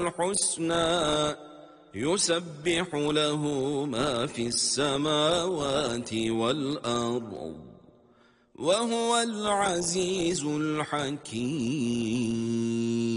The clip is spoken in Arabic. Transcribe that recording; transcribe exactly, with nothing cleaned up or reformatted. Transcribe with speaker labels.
Speaker 1: الحسنى يسبح له ما في السماوات والأرض وهو العزيز الحكيم.